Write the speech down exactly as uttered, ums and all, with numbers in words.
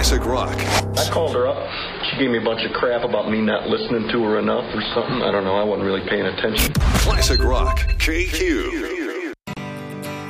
Classic Rock. I called her up. She gave me a bunch of crap about me not listening to her enough or something. I don't know. I wasn't really paying attention. Classic Rock. K Q.